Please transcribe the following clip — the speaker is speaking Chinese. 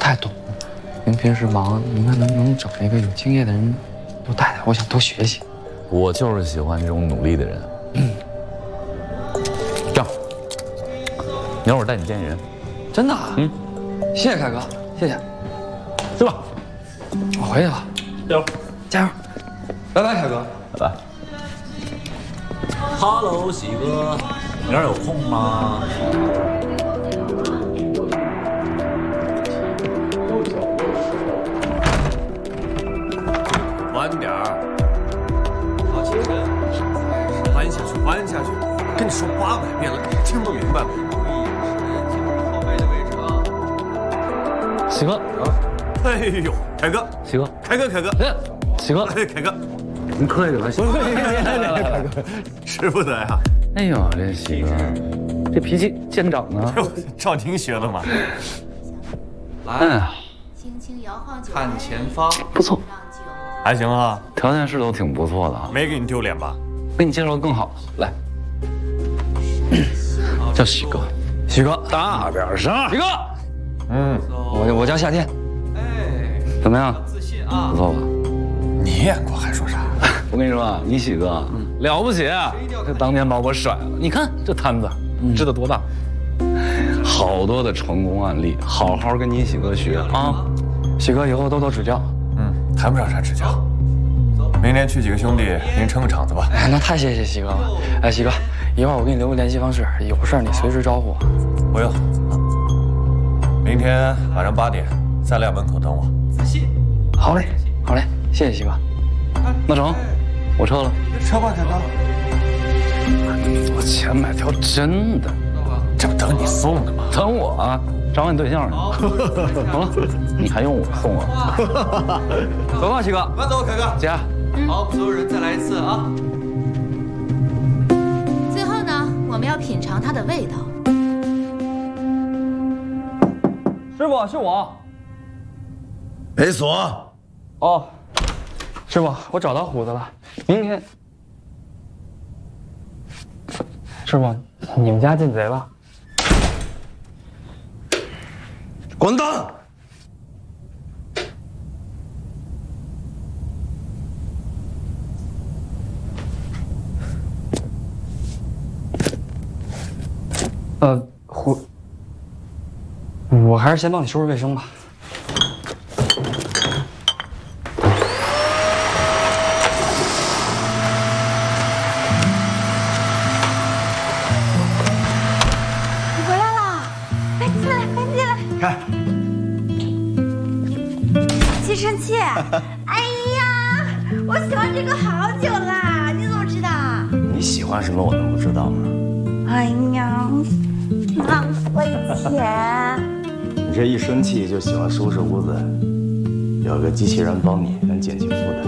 太懂。您平时忙，你看能找一个有经验的人多带带，我想多学习。 我就是喜欢这种努力的人。这样，明儿我带你见人。 真的啊？谢谢凯哥，谢谢。 去吧， 我回去了。 加油， 加油！拜拜，凯哥。 拜拜。 Hello， 喜哥，明儿有空吗？晚点儿。好，起身，弯下去，弯下去。跟你说800遍了，你听不明白吗？ 喜哥啊！ 哎呦，凯哥， 喜哥， 凯哥，凯哥， 喜哥， 哎，凯哥， 您客气了，喜哥。 凯哥，使不得呀！ 哎呦，这喜哥，这脾气见长啊！ 照您学的嘛。 来， 轻轻摇晃酒杯， 看前方， 不错， 还行啊， 条件是都挺不错的啊。 没给你丢脸吧？ 给你介绍个更好的，来，叫喜哥，喜哥，大点声，喜哥。 我叫夏天。 哎， 怎么样？ 自信啊！ 不错吧？ 你演过还说啥？ 我跟你说啊，你喜哥了不起啊！这当年把我甩了，你看这摊子知道多大，好多的成功案例，好好跟你喜哥学啊！ 喜哥以后多多指教。 谈不上啥指教。明天去几个兄弟给你撑个场子吧。 哎，那太谢谢喜哥了。哎，喜哥，一会儿我给你留个联系方式，有事儿你随时招呼我。 不用。明天晚上8点在亮门口等我。 自信。 好嘞，好嘞，谢谢喜哥。 那成，我撤了。 车吧，凯哥。 我钱买条真的， 这不等你送的吗？ 等我啊，找你对象呢。好了，你还用我送啊？走吧，喜哥。 慢走，凯哥。 姐。 好，所有人再来一次啊！ 最后呢，我们要品尝它的味道。 师傅，是我。 没锁。 哦，师傅，我找到虎子了。明天，师傅，你们家进贼了。 滚蛋！ 我还是先帮你收拾卫生吧。 你回来了，快进来，快进来。 看， 吸尘器。哎呀，我喜欢这个好久啦，你怎么知道？ 你喜欢什么我能不知道吗？ 哎呀，浪费钱。 你这一生气就喜欢收拾屋子，有个机器人帮你能减轻负担。